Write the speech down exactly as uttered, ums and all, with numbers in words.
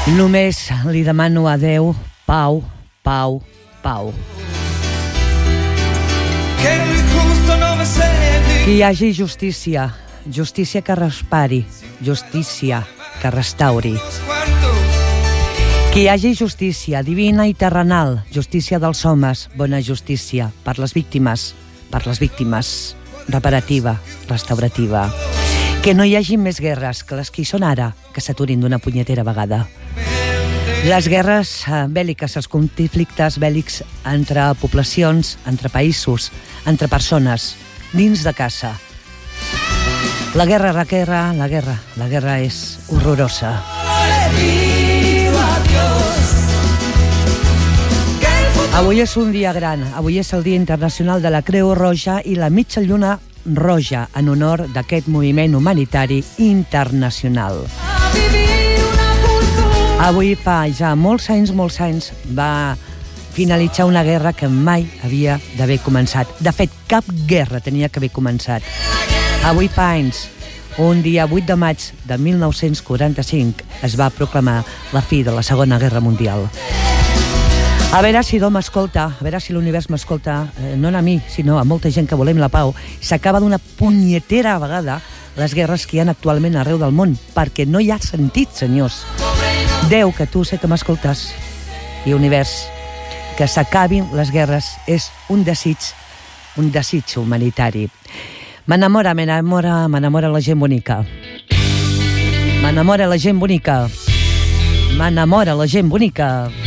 Només li demano a Déu pau, pau, pau. Que hi hagi justícia, justícia que respari, justícia que restauri. Que hi hagi justícia divina i terrenal, justícia dels homes, bona justícia per les víctimes, per les víctimes, reparativa, restaurativa. Que no hi hagi més guerres que les que hi són ara, que s'aturin d'una punyetera vegada. Les guerres bèl·liques, els conflictes bèl·lics entre poblacions, entre països, entre persones, dins de casa. La guerra, la guerra, la guerra, la guerra és horrorosa. Avui és un dia gran, avui és el Dia Internacional de la Creu Roja i la Mitja Lluna Roja, en honor d'aquest moviment humanitari internacional. Avui fa ja molts anys, molts anys, va finalitzar una guerra que mai havia d'haver començat. De fet, cap guerra tenia que haver començat. Avui fa anys, un dia vuit de maig de mil nou-cents quaranta-cinc, es va proclamar la fi de la Segona Guerra Mundial. A veure si Déu m'escolta, a veure si l'univers m'escolta, eh, no a mi, sinó a molta gent que volem la pau. S'acaba d'una punyetera vegada les guerres que hi ha actualment arreu del món, perquè no hi ha sentit, senyors. Déu, que tu sé que m'escoltes, i univers, que s'acabin les guerres és un desig, un desig humanitari. M'enamora, m'enamora, m'enamora la gent bonica. M'enamora la gent bonica. M'enamora la gent bonica.